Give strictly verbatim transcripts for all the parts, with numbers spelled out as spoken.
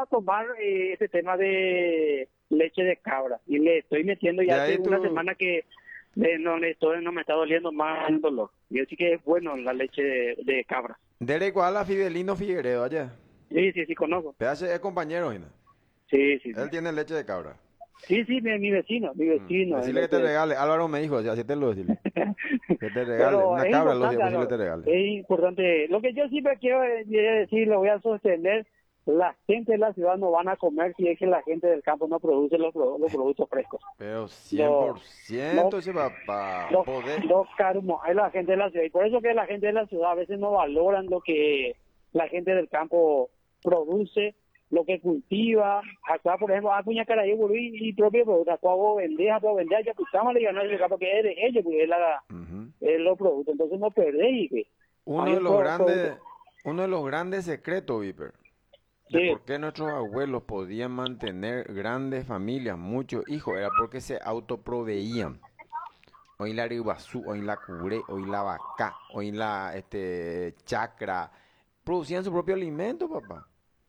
tomar eh, este tema de leche de cabra y le estoy metiendo ya Y ahí hace una tú- semana que le- no, le estoy, no me está doliendo más el dolor. Y así que es bueno la leche de, de cabra. Dere igual a Fidelino Figueredo allá. Sí, sí, sí, conozco. Pedazo es compañero, Gina. Sí, sí, sí. Él tiene leche de cabra. Sí, sí, mi, mi vecino, mi Mm. vecino. Decirle el que te que- regale. Álvaro me dijo, así te lo decirle. Que te regale. Pero Una es cabra, lo importante, digo, posible Álvaro, te regale. es importante. Lo que yo siempre quiero eh, decir, lo voy a sostener, la gente de la ciudad no van a comer si es que la gente del campo no produce los, produ- los productos frescos. Pero cien por ciento ese papá. Los, Poder. los caros, es la gente de la ciudad. Y por eso que la gente de la ciudad a veces no valoran lo que la gente del campo produce, lo que cultiva. Acá, por ejemplo, Acuña Caraí, y, y propio producto. Acá vos vendés, acá vendés, ya escuchamos le ganó el campo que es de ellos, porque es, la, Ujú. es los productos. Entonces no perdéis. que Uno hay de un los pro- grandes, producto. uno de los grandes secretos, Viper, de Sí. por qué nuestros abuelos podían mantener grandes familias, muchos hijos, era porque se autoproveían. Hoy la Iguazú, hoy la Curé, hoy la Vaca, hoy la este, Chacra, producían su propio alimento, papá.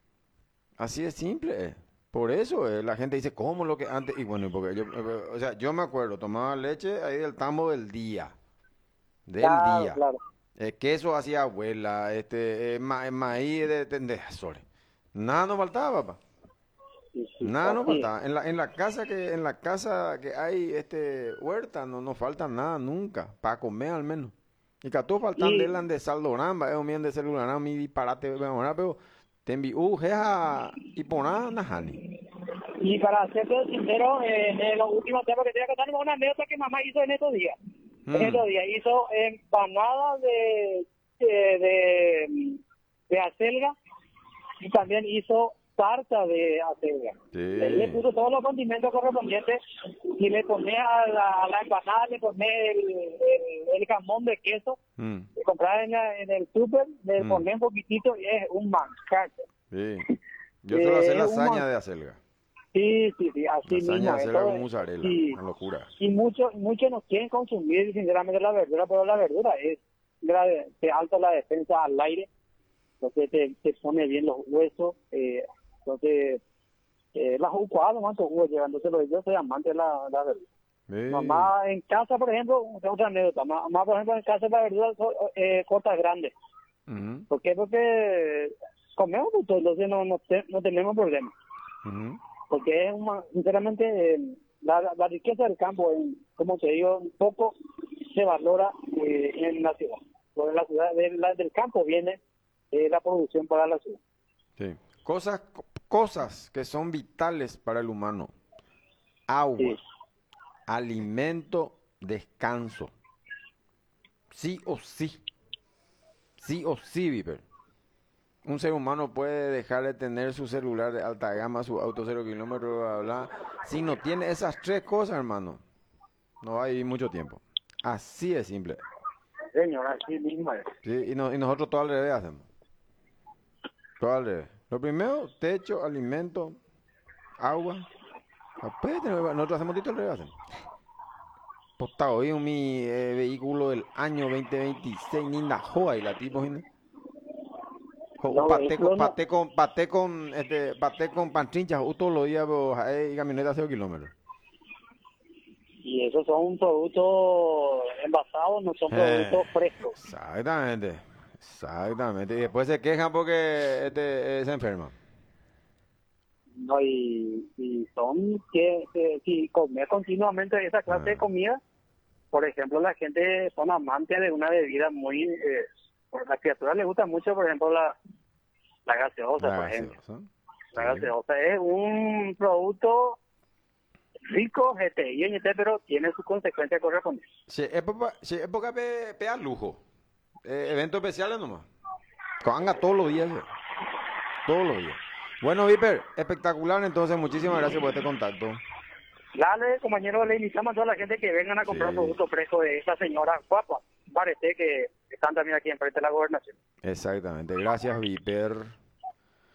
Así de simple. eh. Por eso eh, la gente dice, ¿cómo lo que antes? Y bueno, porque yo, eh, o sea, yo me acuerdo, tomaba leche ahí del tambo del día, del Claro, día. claro. Eh, queso hacía abuela, este, eh, ma- maíz de, de, de- sorry. Nada nos faltaba, papá. Sí, sí, Nada nos así es. faltaba. En la, en la casa que, en la casa que hay este huerta no nos falta nada nunca, para comer al menos. Y que todos faltan de Y, lan de saldoramba, es un de celular, mi disparate, ahora, pero te envío, jeja, y poná, najani. y para serte sincero, eh, en los últimos tiempos que te voy a contar una anécdota que mamá hizo en estos días. En Mm. estos días hizo empanadas de, de, de, de acelga y también hizo tarta de acelga. Sí. Él le puso todos los condimentos correspondientes y le pone a la, a la empanada, le pone el, el, el jamón de queso Mm. que compraba en, la- en el súper, le Mm. pone un poquitito y es un manjar. Sí. Yo suelo hacer Eh, es un lasaña man- de acelga. Sí, sí, sí, así Lasaña mismo. de acelga Eso, con mozzarella, y, una locura. y muchos muchos no quieren consumir sinceramente la verdura, pero la verdura es gra- te alta la defensa al aire, entonces te, te pone bien los huesos, eh, entonces eh, las jugadas, ¿cuántos jugos llevan? Entonces lo- yo soy amante de la, la verdura. Sí. Mamá en casa, por ejemplo, tengo otra anécdota, mamá por ejemplo en casa la verdura so- eh, corta grande. Ujú, ¿Por qué? Porque comemos mucho, entonces no, no, te- no tenemos problemas. ujú. Porque es una, sinceramente eh, la, la riqueza del campo, en, como te digo, un poco se valora eh, en la ciudad. Porque la ciudad de la- del campo viene eh, la producción para la ciudad. Sí. Cosas, co- cosas que son vitales para el humano. Agua, Sí, alimento, descanso. Sí o sí. Sí o sí, Viper. Un ser humano puede dejar de tener su celular de alta gama, su auto cero kilómetros, bla, bla, bla. Si no tiene esas tres cosas, hermano, no va a vivir mucho tiempo. Así de simple. señor, así mismo es. ¿Sí? Y, no- y nosotros todo al revés hacemos. Todo al revés. Lo primero, techo, alimento, agua. Después, nosotros hacemos todo al revés. Hacemos. Postado hoy en mi eh, vehículo del año veinte veintiséis, ninda joa y la tipo, ¿no? Jo, Los Paté con, vehículos no, paté con, paté con, este, paté con pantrinchas, uh, todos los días, pues, eh, y camioneta a cero kilómetros. y esos son productos envasados, no son Eh, productos frescos. exactamente, exactamente. Y después se quejan porque este, eh, se enferma. No, y, y son que, que si comer continuamente esa clase de Ah, comida, por ejemplo, la gente son amantes de una bebida muy... Eh, por las criaturas les gusta mucho, por ejemplo, la, la gaseosa, la por ejemplo. gaseosa. La Sí. gaseosa es un producto rico, G T I, N T, pero tiene sus consecuencias correspondientes. Sí, época, sí, época pe, pea lujo. Eh, eventos especiales nomás. Coanga todos los días. eh. Todos los días. Bueno, Viper, espectacular. Entonces, muchísimas gracias por este contacto. Dale, compañero, le invitamos a toda la gente que vengan a comprar Sí, productos frescos de esta señora guapa, parece que están también aquí enfrente de la gobernación. exactamente. Gracias, Viper.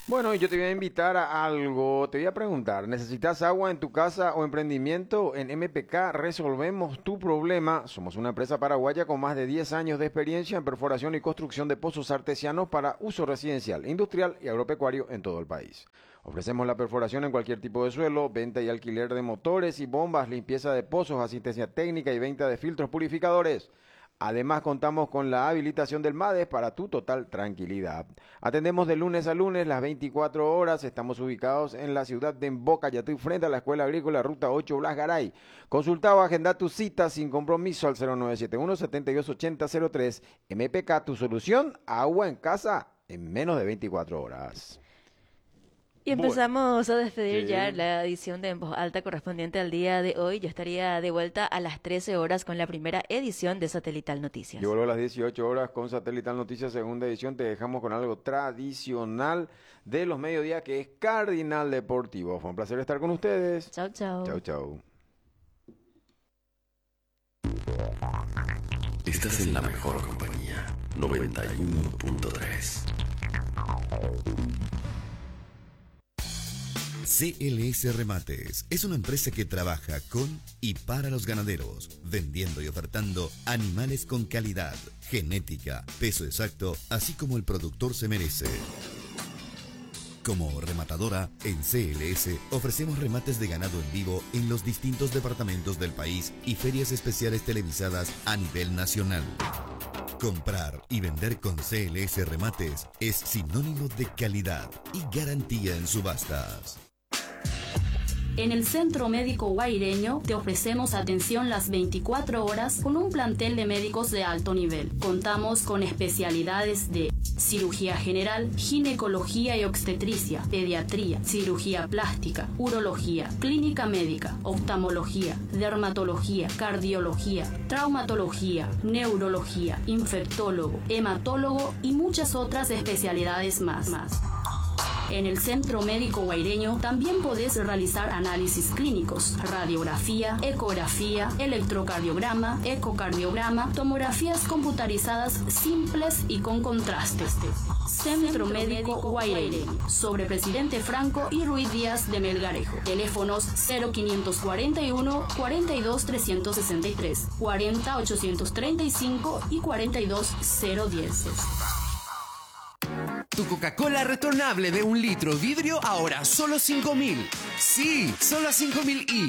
Bueno, yo te voy a invitar a algo, te voy a preguntar, ¿necesitas agua en tu casa o emprendimiento? En M P K resolvemos tu problema. Somos una empresa paraguaya con más de diez años de experiencia en perforación y construcción de pozos artesianos para uso residencial, industrial y agropecuario en todo el país. Ofrecemos la perforación en cualquier tipo de suelo, venta y alquiler de motores y bombas, limpieza de pozos, asistencia técnica y venta de filtros purificadores. Además, contamos con la habilitación del MADES para tu total tranquilidad. Atendemos de lunes a lunes las veinticuatro horas. Estamos ubicados en la ciudad de Boca, Yatú, frente a la Escuela Agrícola Ruta ocho Blas Garay. Consulta o agenda tu cita sin compromiso al cero nueve siete uno, siete dos ocho cero cero tres. M P K, tu solución, agua en casa en menos de veinticuatro horas. Y empezamos a despedir Sí. ya la edición de En Voz Alta correspondiente al día de hoy. Yo estaría de vuelta a las trece horas con la primera edición de Satelital Noticias. Yo vuelvo a las dieciocho horas con Satelital Noticias, segunda edición. Te dejamos con algo tradicional de los mediodías, que es Cardinal Deportivo. Fue un placer estar con ustedes. Chao, chao. Chau, chau. Estás en la mejor compañía. noventa y uno punto tres. C L S Remates es una empresa que trabaja con y para los ganaderos, vendiendo y ofertando animales con calidad, genética, peso exacto, así como el productor se merece. Como rematadora, en C L S ofrecemos remates de ganado en vivo en los distintos departamentos del país y ferias especiales televisadas a nivel nacional. Comprar y vender con C L S Remates es sinónimo de calidad y garantía en subastas. En el Centro Médico Guaireño te ofrecemos atención las veinticuatro horas con un plantel de médicos de alto nivel. Contamos con especialidades de cirugía general, ginecología y obstetricia, pediatría, cirugía plástica, urología, clínica médica, oftalmología, dermatología, cardiología, traumatología, neurología, infectólogo, hematólogo y muchas otras especialidades más. más. En el Centro Médico Guaireño también podés realizar análisis clínicos, radiografía, ecografía, electrocardiograma, ecocardiograma, tomografías computarizadas simples y con contrastes. Centro Médico Guaireño, sobre Presidente Franco y Ruiz Díaz de Melgarejo. Teléfonos cero quinientos cuarenta y uno, cuarenta y dos, trescientos sesenta y tres, cuarenta, ochocientos treinta y cinco y cuarenta y dos, cero diez. Tu Coca-Cola retornable de un litro vidrio ahora solo cinco mil. Sí, solo cinco mil y...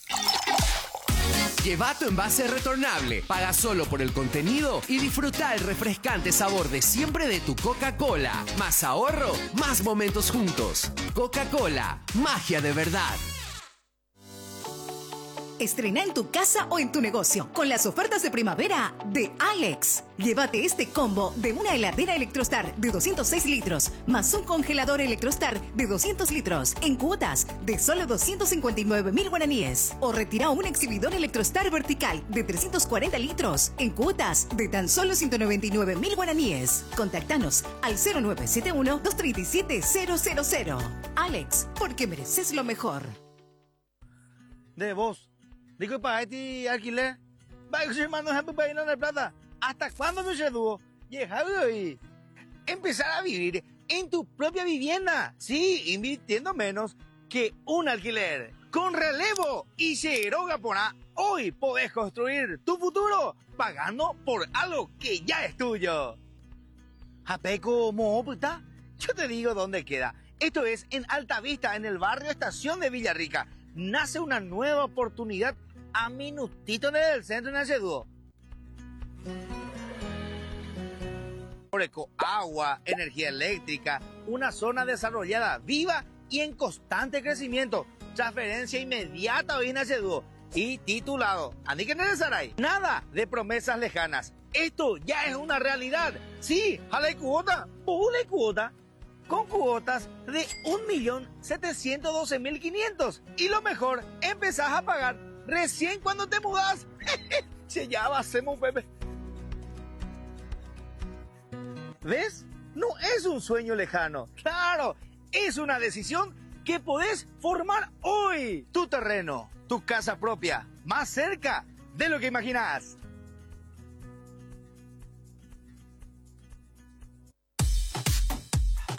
Lleva tu envase retornable, paga solo por el contenido y disfruta el refrescante sabor de siempre de tu Coca-Cola. Más ahorro, más momentos juntos. Coca-Cola, magia de verdad. Estrena en tu casa o en tu negocio con las ofertas de primavera de Alex. Llévate este combo de una heladera Electrostar de doscientos seis litros más un congelador Electrostar de doscientos litros en cuotas de solo doscientos cincuenta y nueve mil guaraníes. O retira un exhibidor Electrostar vertical de trescientos cuarenta litros en cuotas de tan solo ciento noventa y nueve mil guaraníes. Contáctanos al cero nueve siete uno, dos tres siete, cero cero cero. Alex, porque mereces lo mejor. De vos. Digo, para este alquiler, va a ser mano de plata. ¿Hasta cuándo no se dúo? Llegado y empezar a vivir en tu propia vivienda. Sí, invirtiendo menos que un alquiler. Con relevo y cero Gapona, hoy podés construir tu futuro pagando por algo que ya es tuyo. Japeco Moputa, yo te digo dónde queda. Esto es en Altavista, en el barrio Estación de Villarrica. Nace una nueva oportunidad a minutito del centro en ese dúo. Eco, agua, energía eléctrica, una zona desarrollada, viva y en constante crecimiento. Transferencia inmediata hoy en ese dúo. Y titulado, ¿Andi que Saray? Nada de promesas lejanas. Esto ya es una realidad. Sí, jale cuota, pule cuota. Con cuotas de un millón setecientos doce mil quinientos. Y lo mejor, empezás a pagar recién cuando te mudas. Che, ya va, hacemos bebé. ¿Ves? No es un sueño lejano. Claro, es una decisión que podés formar hoy. Tu terreno, tu casa propia, más cerca de lo que imaginás.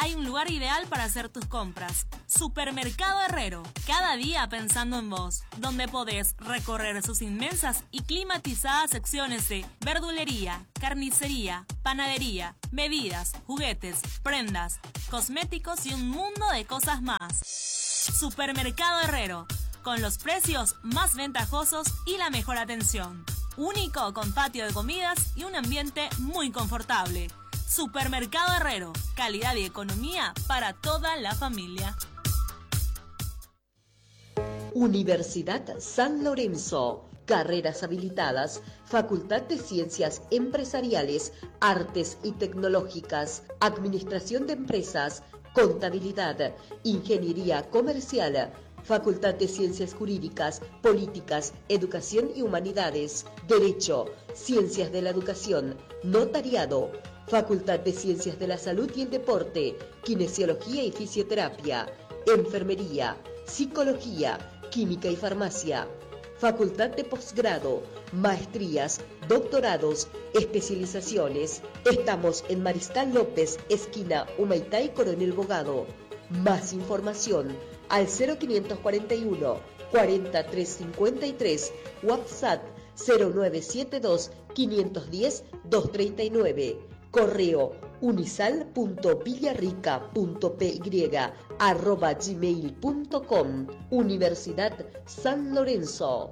hay un lugar ideal para hacer tus compras. Supermercado Herrero, cada día pensando en vos, donde podés recorrer sus inmensas y climatizadas secciones de verdulería, carnicería, panadería, bebidas, juguetes, prendas, cosméticos y un mundo de cosas más. Supermercado Herrero, con los precios más ventajosos y la mejor atención. Único con patio de comidas y un ambiente muy confortable. Supermercado Herrero, calidad y economía para toda la familia. Universidad San Lorenzo. Carreras habilitadas, Facultad de Ciencias Empresariales, Artes y Tecnológicas, Administración de Empresas, Contabilidad, Ingeniería Comercial, Facultad de Ciencias Jurídicas, Políticas, Educación y Humanidades, Derecho, Ciencias de la Educación, Notariado, Facultad de Ciencias de la Salud y el Deporte, Kinesiología y Fisioterapia, Enfermería, Psicología, Química y Farmacia, Facultad de Posgrado, Maestrías, Doctorados, Especializaciones. Estamos en Mariscal López, esquina Humaitá y Coronel Bogado. Más información al cero quinientos cuarenta y uno, cuarenta, trescientos cincuenta y tres, WhatsApp cero nueve siete dos, quinientos diez, doscientos treinta y nueve, correo unisal punto villarrica punto p y arroba gmail punto com. Universidad San Lorenzo.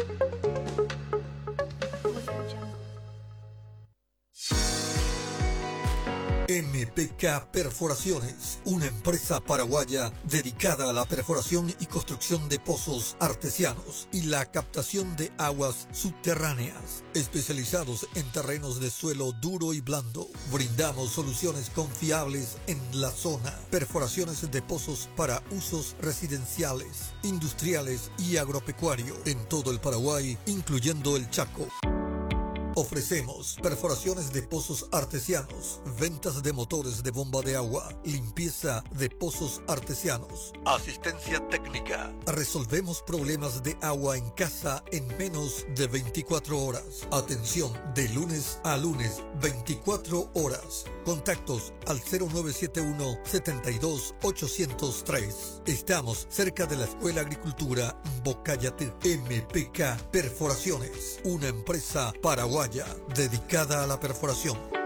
M P K Perforaciones, una empresa paraguaya dedicada a la perforación y construcción de pozos artesianos y la captación de aguas subterráneas. Especializados en terrenos de suelo duro y blando, brindamos soluciones confiables en la zona. Perforaciones de pozos para usos residenciales, industriales y agropecuario en todo el Paraguay, incluyendo el Chaco. Ofrecemos perforaciones de pozos artesianos, ventas de motores de bomba de agua, limpieza de pozos artesianos, asistencia técnica. Resolvemos problemas de agua en casa en menos de veinticuatro horas. Atención de lunes a lunes, veinticuatro horas. Contactos al cero nueve siete uno, setenta y dos, ochocientos tres. Estamos cerca de la Escuela Agricultura Bocayatú. M P K Perforaciones, una empresa paraguaya dedicada a la perforación.